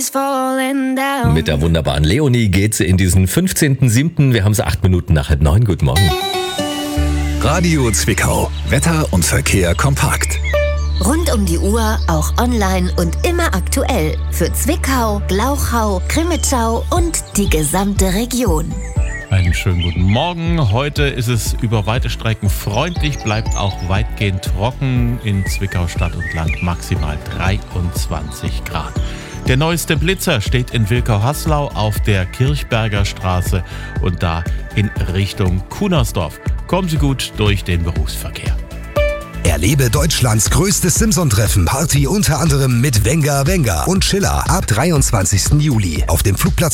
is falling down. Mit der wunderbaren Leonie geht's in diesen 15.07. Wir haben es 8 Minuten nach 8:30. Guten Morgen. Radio Zwickau. Wetter und Verkehr kompakt. Rund um die Uhr, auch online und immer aktuell. Für Zwickau, Glauchau, Crimmitschau und die gesamte Region. Einen schönen guten Morgen. Heute ist es über weite Strecken freundlich, bleibt auch weitgehend trocken. In Zwickau Stadt und Land maximal 23 Grad. Der neueste Blitzer steht in Wilkau-Haslau auf der Kirchberger Straße und da in Richtung Kunersdorf. Kommen Sie gut durch den Berufsverkehr. Erlebe Deutschlands größtes Simson-Treffen. Party unter anderem mit Wenger und Schiller ab 23. Juli auf dem Flugplatz